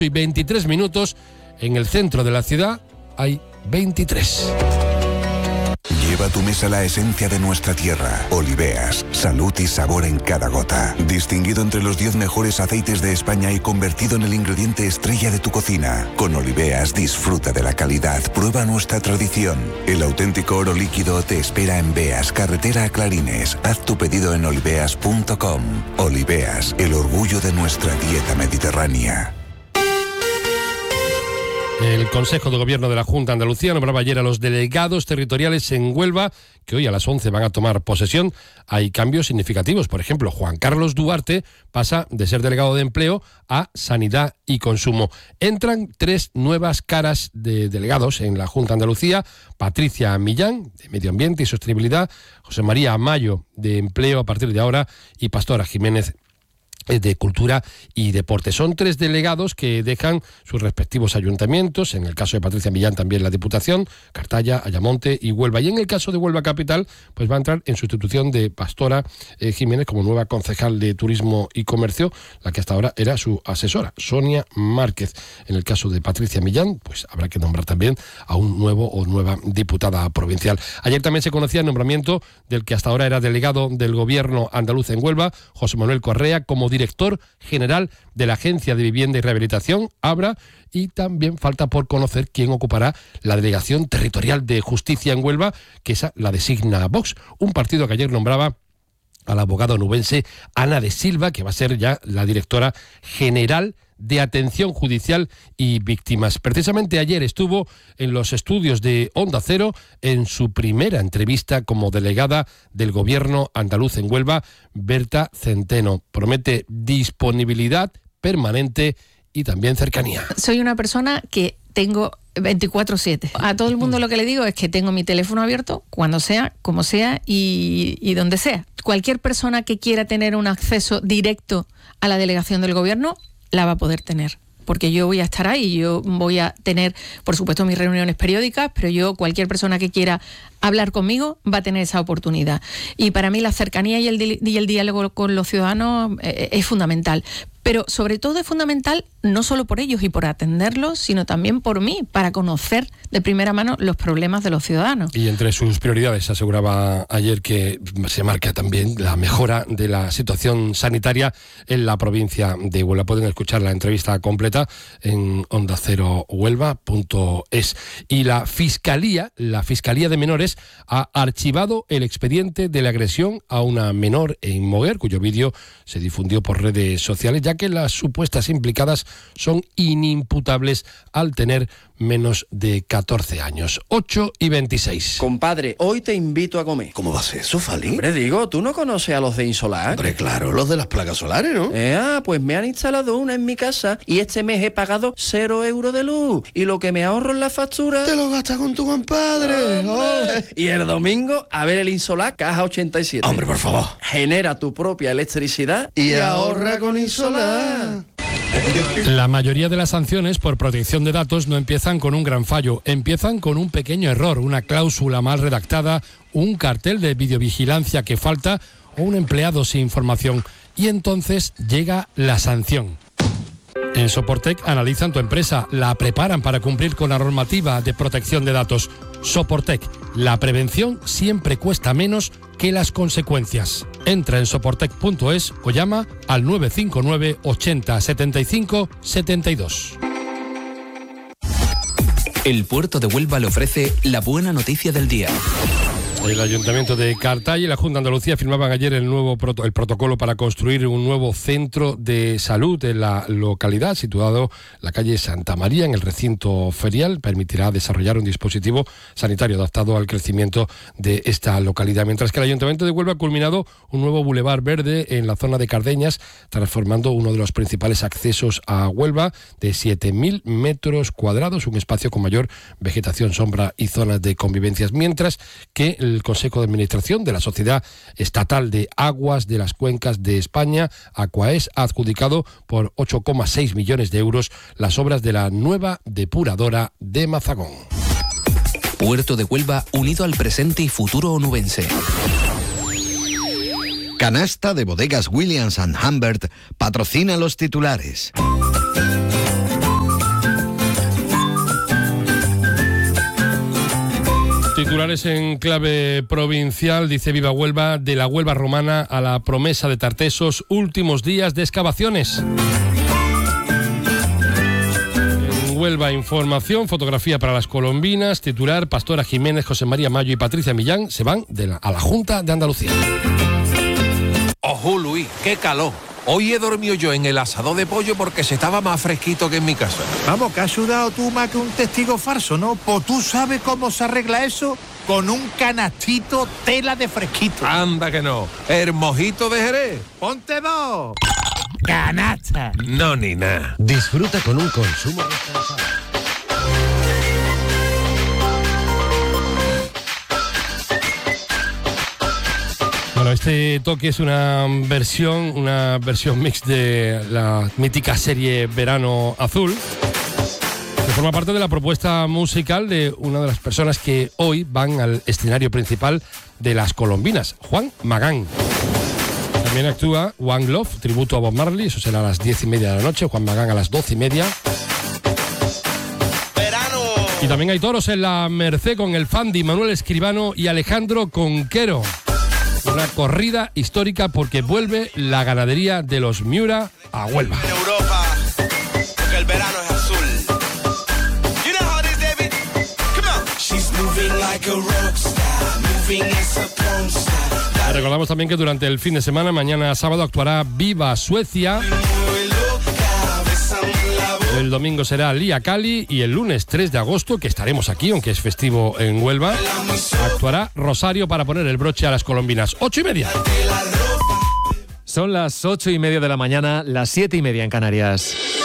y 23 minutos. En el centro de la ciudad hay 23. Lleva a tu mesa la esencia de nuestra tierra. Oliveas, salud y sabor en cada gota. Distinguido entre los 10 mejores aceites de España y convertido en el ingrediente estrella de tu cocina. Con Oliveas disfruta de la calidad, prueba nuestra tradición. El auténtico oro líquido te espera en Beas, carretera a Clarines. Haz tu pedido en oliveas.com. Oliveas, el orgullo de nuestra dieta mediterránea. El Consejo de Gobierno de la Junta de Andalucía nombraba ayer a los delegados territoriales en Huelva, que hoy a las 11 van a tomar posesión. Hay cambios significativos. Por ejemplo, Juan Carlos Duarte pasa de ser delegado de Empleo a Sanidad y Consumo. Entran 3 nuevas caras de delegados en la Junta de Andalucía: Patricia Millán, de Medio Ambiente y Sostenibilidad, José María Amayo, de Empleo a partir de ahora, y Pastora Jiménez, de Cultura y Deporte. Son 3 delegados que dejan sus respectivos ayuntamientos. En el caso de Patricia Millán, también la Diputación, Cartaya, Ayamonte y Huelva. Y en el caso de Huelva Capital, pues va a entrar en sustitución de Pastora Jiménez como nueva concejal de Turismo y Comercio, la que hasta ahora era su asesora, Sonia Márquez. En el caso de Patricia Millán, pues habrá que nombrar también a un nuevo o nueva diputada provincial. Ayer también se conocía el nombramiento del que hasta ahora era delegado del Gobierno andaluz en Huelva, José Manuel Correa, como director general de la Agencia de Vivienda y Rehabilitación, ABRA, y también falta por conocer quién ocupará la Delegación Territorial de Justicia en Huelva, que esa la designa Vox, un partido que ayer nombraba a la abogada onubense Ana de Silva, que va a ser ya la directora general de Atención Judicial y Víctimas. Precisamente ayer estuvo en los estudios de Onda Cero en su primera entrevista como delegada del Gobierno andaluz en Huelva, Berta Centeno. Promete disponibilidad permanente y también cercanía. Soy una persona que tengo 24/7. A todo el mundo lo que le digo es que tengo mi teléfono abierto cuando sea, como sea y donde sea. Cualquier persona que quiera tener un acceso directo a la delegación del Gobierno la va a poder tener, porque yo voy a estar ahí, yo voy a tener, por supuesto, mis reuniones periódicas, pero cualquier persona que quiera hablar conmigo va a tener esa oportunidad. Y para mí la cercanía y el diálogo con los ciudadanos es fundamental. Pero sobre todo es fundamental no solo por ellos y por atenderlos, sino también por mí, para conocer de primera mano los problemas de los ciudadanos. Y entre sus prioridades aseguraba ayer que se marca también la mejora de la situación sanitaria en la provincia de Huelva. Pueden escuchar la entrevista completa en ondacerohuelva.es. Y la Fiscalía de Menores ha archivado el expediente de la agresión a una menor en Moguer, cuyo vídeo se difundió por redes sociales, ya que las supuestas implicadas son inimputables al tener menos de 14 años. 8:26. Compadre, hoy te invito a comer. ¿Cómo va a ser eso, Fali? Hombre, digo, ¿tú no conoces a los de Insolar? Hombre, claro, los de las placas solares, ¿no? Pues me han instalado una en mi casa y este mes he pagado 0 euros de luz. Y lo que me ahorro en la factura... Te lo gastas con tu compadre. Y el domingo, a ver el Insolar Caja 87. Hombre, por favor. Genera tu propia electricidad y ahorra con Insolar. La mayoría de las sanciones por protección de datos no empiezan con un gran fallo, empiezan con un pequeño error, una cláusula mal redactada, un cartel de videovigilancia que falta o un empleado sin información. Y entonces llega la sanción. En Soportec analizan tu empresa, la preparan para cumplir con la normativa de protección de datos. Soportec, la prevención siempre cuesta menos que las consecuencias. Entra en soportec.es o llama al 959 80 75 72. El puerto de Huelva le ofrece la buena noticia del día. El Ayuntamiento de Cartaya y la Junta de Andalucía firmaban ayer el protocolo para construir un nuevo centro de salud en la localidad, situado en la calle Santa María, en el recinto ferial. Permitirá desarrollar un dispositivo sanitario adaptado al crecimiento de esta localidad. Mientras que el Ayuntamiento de Huelva ha culminado un nuevo bulevar verde en la zona de Cardeñas, transformando uno de los principales accesos a Huelva de 7.000 metros cuadrados, un espacio con mayor vegetación, sombra y zonas de convivencias. Mientras que el Consejo de Administración de la Sociedad Estatal de Aguas de las Cuencas de España, Aquaes, ha adjudicado por 8,6 millones de euros las obras de la nueva depuradora de Mazagón. Puerto de Huelva unido al presente y futuro onubense. Canasta de Bodegas Williams & Humbert patrocina los titulares. Titulares en clave provincial, dice Viva Huelva, de la Huelva romana a la promesa de Tartesos, últimos días de excavaciones. En Huelva, información, fotografía para las colombinas, titular, Pastora Jiménez, José María Mayo y Patricia Millán se van a la Junta de Andalucía. Ojo, Luis, qué calor. Hoy he dormido yo en el asador de pollo porque se estaba más fresquito que en mi casa. Vamos, que has sudado tú más que un testigo falso, ¿no? Pues tú sabes cómo se arregla eso con un canastito tela de fresquito. Anda que no. El mojito de Jerez. ¡Ponte dos! ¡Canasta! No, ni nada. Disfruta con un consumo responsable. Bueno, este toque es una versión mix de la mítica serie Verano Azul, que forma parte de la propuesta musical de una de las personas que hoy van al escenario principal de las colombinas, Juan Magán. También actúa One Love, tributo a Bob Marley, eso será a las 10:30 de la noche, Juan Magán a las 12:30. Y también hay toros en la Merced con el Fandi, Manuel Escribano y Alejandro Conquero. Una corrida histórica porque vuelve la ganadería de los Miura a Huelva. En Europa, porque el verano es azul. You know how it is, David? Come on. She's moving like a rockstar, moving as a porn star. Recordamos también que durante el fin de semana, mañana sábado, actuará Viva Suecia. El domingo será Lía Cali y el lunes 3 de agosto, que estaremos aquí, aunque es festivo en Huelva, actuará Rosario para poner el broche a las colombinas. 8:30. Son las 8:30 de la mañana, las 7:30 en Canarias.